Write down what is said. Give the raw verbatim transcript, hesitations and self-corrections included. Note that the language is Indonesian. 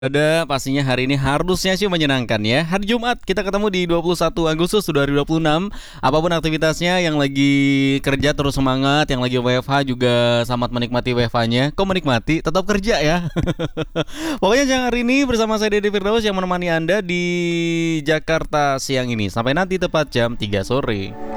Ada pastinya hari ini harusnya sih menyenangkan ya. Hari Jumat kita ketemu di dua puluh satu Agustus dua ribu dua puluh enam. Apapun aktivitasnya, yang lagi kerja terus semangat, yang lagi W F H juga selamat menikmati W F H-nya. Kok menikmati? Tetap kerja ya. Pokoknya jangan hari ini bersama saya Deddy Firdaus yang menemani Anda di Jakarta siang ini sampai nanti tepat jam tiga sore.